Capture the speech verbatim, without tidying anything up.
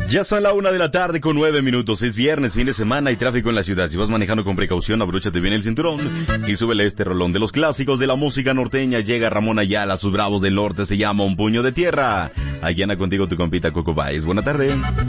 Ya son la una de la tarde con nueve minutos. Es viernes, fin de semana y tráfico en la ciudad. Si vas manejando con precaución, abróchate bien el cinturón y súbele este rolón de los clásicos de la música norteña. Llega Ramón Ayala, sus bravos del norte, se llama Un Puño de Tierra. Allí anda contigo tu compita Coco Baez. Buena tarde.